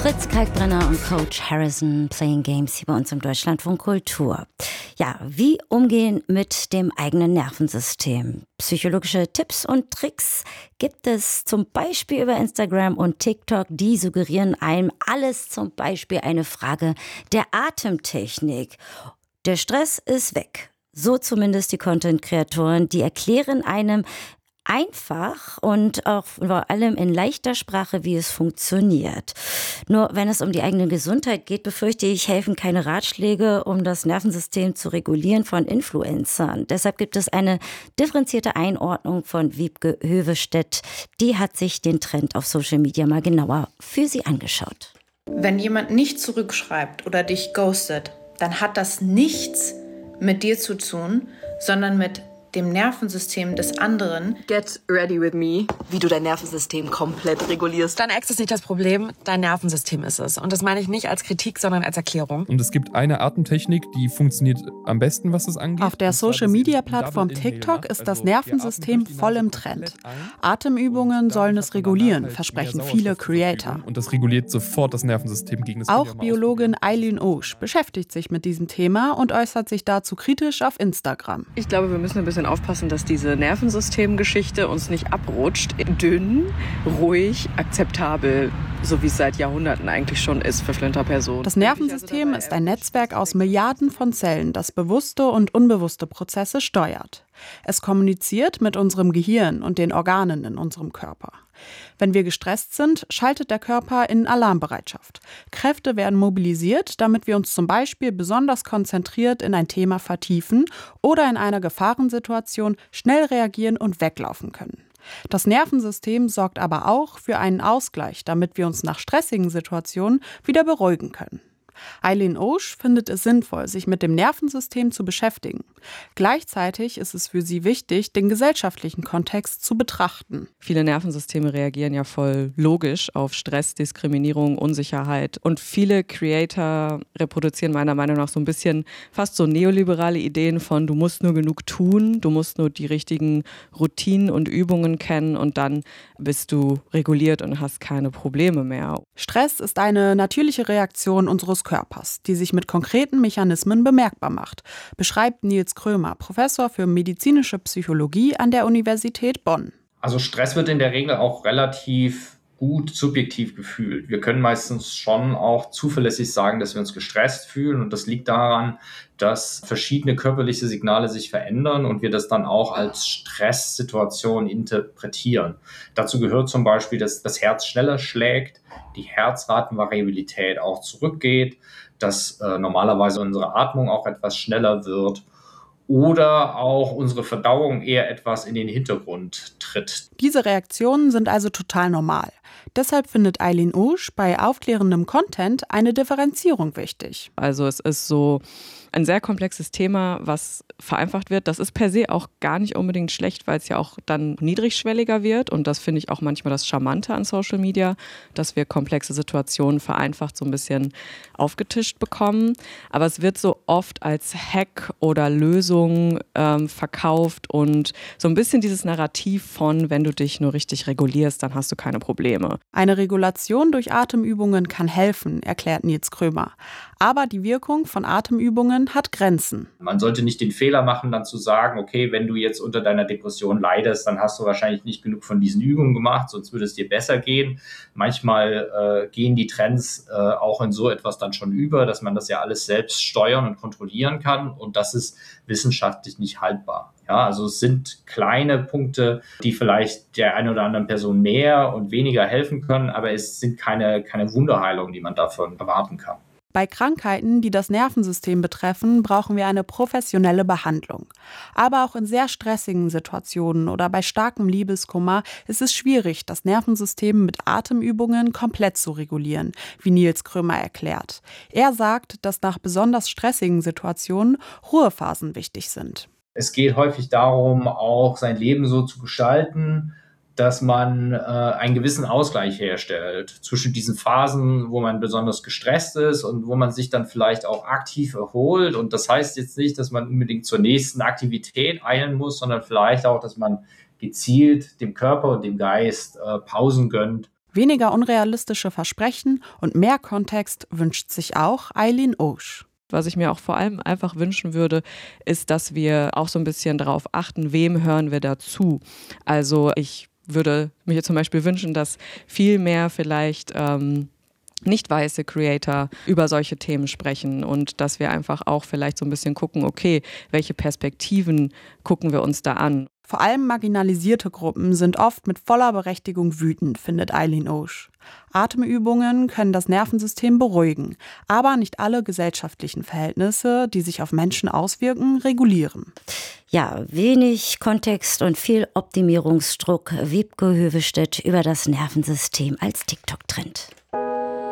Fritz Kalkbrenner und Coach Harrison Playing Games hier bei uns im Deutschlandfunk Kultur. Ja, wie umgehen mit dem eigenen Nervensystem? Psychologische Tipps und Tricks gibt es zum Beispiel über Instagram und TikTok. Die suggerieren einem alles, zum Beispiel eine Frage der Atemtechnik. Der Stress ist weg. So zumindest die Content-Kreatoren. Die erklären einem einfach und auch vor allem in leichter Sprache, wie es funktioniert. Nur wenn es um die eigene Gesundheit geht, befürchte ich, helfen keine Ratschläge, um das Nervensystem zu regulieren von Influencern. Deshalb gibt es eine differenzierte Einordnung von Wiebke Hövestedt. Die hat sich den Trend auf Social Media mal genauer für Sie angeschaut. Wenn jemand nicht zurückschreibt oder dich ghostet, dann hat das nichts mit dir zu tun, sondern mit dem Nervensystem des anderen. Get ready with me, wie du dein Nervensystem komplett regulierst. Dein Ex ist nicht das Problem, dein Nervensystem ist es. Und das meine ich nicht als Kritik, sondern als Erklärung. Und es gibt eine Atemtechnik, die funktioniert am besten, was das angeht. Auf der Social-Media-Plattform TikTok ist das Nervensystem voll im Trend. Atemübungen sollen es regulieren, versprechen viele Creator. Und das reguliert sofort das Nervensystem gegen das. Auch Biologin Eileen Oesch beschäftigt sich mit diesem Thema und äußert sich dazu kritisch auf Instagram. Ich glaube, wir müssen ein bisschen aufpassen, dass diese Nervensystemgeschichte uns nicht abrutscht. Dünn, ruhig, akzeptabel, so wie es seit Jahrhunderten eigentlich schon ist für Flinterpersonen. Das Nervensystem ist ein Netzwerk aus Milliarden von Zellen, das bewusste und unbewusste Prozesse steuert. Es kommuniziert mit unserem Gehirn und den Organen in unserem Körper. Wenn wir gestresst sind, schaltet der Körper in Alarmbereitschaft. Kräfte werden mobilisiert, damit wir uns zum Beispiel besonders konzentriert in ein Thema vertiefen oder in einer Gefahrensituation schnell reagieren und weglaufen können. Das Nervensystem sorgt aber auch für einen Ausgleich, damit wir uns nach stressigen Situationen wieder beruhigen können. Eileen Oesch findet es sinnvoll, sich mit dem Nervensystem zu beschäftigen. Gleichzeitig ist es für sie wichtig, den gesellschaftlichen Kontext zu betrachten. Viele Nervensysteme reagieren ja voll logisch auf Stress, Diskriminierung, Unsicherheit. Und viele Creator reproduzieren meiner Meinung nach so ein bisschen fast so neoliberale Ideen von, du musst nur genug tun, du musst nur die richtigen Routinen und Übungen kennen und dann bist du reguliert und hast keine Probleme mehr. Stress ist eine natürliche Reaktion unseres Körpers, die sich mit konkreten Mechanismen bemerkbar macht, beschreibt Nils Krömer, Professor für medizinische Psychologie an der Universität Bonn. Also Stress wird in der Regel auch relativ gut subjektiv gefühlt. Wir können meistens schon auch zuverlässig sagen, dass wir uns gestresst fühlen, und das liegt daran, dass verschiedene körperliche Signale sich verändern und wir das dann auch als Stresssituation interpretieren. Dazu gehört zum Beispiel, dass das Herz schneller schlägt, die Herzratenvariabilität auch zurückgeht, dass normalerweise unsere Atmung auch etwas schneller wird oder auch unsere Verdauung eher etwas in den Hintergrund tritt. Diese Reaktionen sind also total normal. Deshalb findet Eileen Oesch bei aufklärendem Content eine Differenzierung wichtig. Also es ist so ein sehr komplexes Thema, was vereinfacht wird. Das ist per se auch gar nicht unbedingt schlecht, weil es ja auch dann niedrigschwelliger wird. Und das finde ich auch manchmal das Charmante an Social Media, dass wir komplexe Situationen vereinfacht so ein bisschen aufgetischt bekommen. Aber es wird so oft als Hack oder Lösung verkauft und so ein bisschen dieses Narrativ von, wenn du dich nur richtig regulierst, dann hast du keine Probleme. Eine Regulation durch Atemübungen kann helfen, erklärt Nils Krömer. Aber die Wirkung von Atemübungen hat Grenzen. Man sollte nicht den Fehler machen, dann zu sagen, okay, wenn du jetzt unter deiner Depression leidest, dann hast du wahrscheinlich nicht genug von diesen Übungen gemacht, sonst würde es dir besser gehen. Manchmal gehen die Trends auch in so etwas dann schon über, dass man das ja alles selbst steuern und kontrollieren kann, und das ist wissenschaftlich nicht haltbar. Ja, also es sind kleine Punkte, die vielleicht der einen oder anderen Person mehr und weniger helfen können, aber es sind keine Wunderheilung, die man davon erwarten kann. Bei Krankheiten, die das Nervensystem betreffen, brauchen wir eine professionelle Behandlung. Aber auch in sehr stressigen Situationen oder bei starkem Liebeskummer ist es schwierig, das Nervensystem mit Atemübungen komplett zu regulieren, wie Nils Krömer erklärt. Er sagt, dass nach besonders stressigen Situationen Ruhephasen wichtig sind. Es geht häufig darum, auch sein Leben so zu gestalten, dass man einen gewissen Ausgleich herstellt zwischen diesen Phasen, wo man besonders gestresst ist und wo man sich dann vielleicht auch aktiv erholt. Und das heißt jetzt nicht, dass man unbedingt zur nächsten Aktivität eilen muss, sondern vielleicht auch, dass man gezielt dem Körper und dem Geist Pausen gönnt. Weniger unrealistische Versprechen und mehr Kontext wünscht sich auch Eileen Oesch. Was ich mir auch vor allem einfach wünschen würde, ist, dass wir auch so ein bisschen darauf achten, wem hören wir dazu. Also ich würde mir zum Beispiel wünschen, dass viel mehr vielleicht nicht weiße Creator über solche Themen sprechen und dass wir einfach auch vielleicht so ein bisschen gucken, okay, welche Perspektiven gucken wir uns da an. Vor allem marginalisierte Gruppen sind oft mit voller Berechtigung wütend, findet Eileen Oesch. Atemübungen können das Nervensystem beruhigen, aber nicht alle gesellschaftlichen Verhältnisse, die sich auf Menschen auswirken, regulieren. Ja, wenig Kontext und viel Optimierungsdruck. Wiebke Hövestedt über das Nervensystem als TikTok-Trend.